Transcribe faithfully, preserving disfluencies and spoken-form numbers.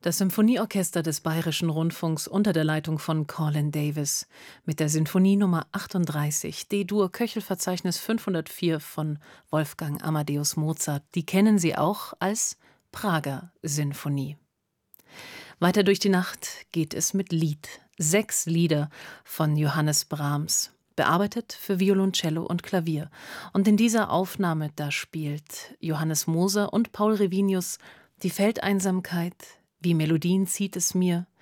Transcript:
Das Symphonieorchester des Bayerischen Rundfunks unter der Leitung von Colin Davis mit der Sinfonie Nummer achtunddreißig, D-Dur-Köchelverzeichnis fünfhundertvier von Wolfgang Amadeus Mozart. Die kennen Sie auch als Prager Sinfonie. Weiter durch die Nacht geht es mit Lied. Sechs Lieder von Johannes Brahms, bearbeitet für Violoncello und Klavier. Und in dieser Aufnahme, da spielt Johannes Moser und Paul Revinius die Feldeinsamkeit, wie Melodien zieht es mir,